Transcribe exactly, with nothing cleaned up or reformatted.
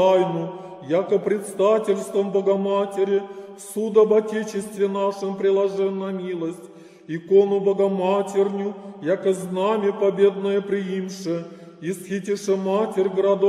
тайну, яко предстательством Богоматери, суд об Отечестве нашем приложен на милость, икону Богоматерню, яко знамя победное приимше, исхитише Матерь городов